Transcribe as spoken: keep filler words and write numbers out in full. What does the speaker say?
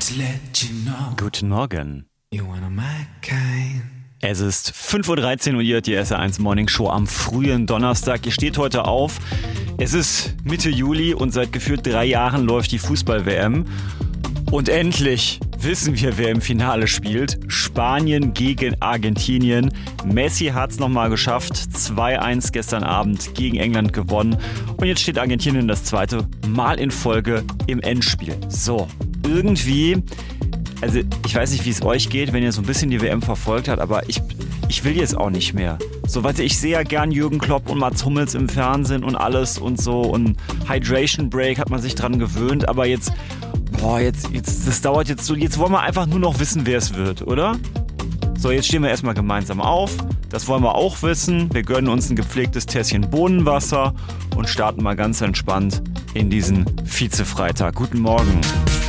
Guten Morgen. Es ist fünf Uhr dreizehn und ihr hört die S R eins Morning Show am frühen Donnerstag. Ihr steht heute auf. Es ist Mitte Juli und seit gefühlt drei Jahren läuft die Fußball-W M. Und endlich wissen wir, wer im Finale spielt. Spanien gegen Argentinien. Messi hat es nochmal geschafft. zwei eins gestern Abend gegen England gewonnen. Und jetzt steht Argentinien das zweite Mal in Folge im Endspiel. So, irgendwie, also ich weiß nicht, wie es euch geht, wenn ihr so ein bisschen die W M verfolgt habt, aber ich, ich will jetzt auch nicht mehr. So, weißt du, ich sehe ja gern Jürgen Klopp und Mats Hummels im Fernsehen und alles und so. Und Hydration Break hat man sich dran gewöhnt, aber jetzt... Boah, jetzt, jetzt, das dauert jetzt so, jetzt wollen wir einfach nur noch wissen, wer es wird, oder? So, jetzt stehen wir erstmal gemeinsam auf, das wollen wir auch wissen. Wir gönnen uns ein gepflegtes Tässchen Bohnenwasser und starten mal ganz entspannt in diesen Vize-Freitag. Guten Morgen.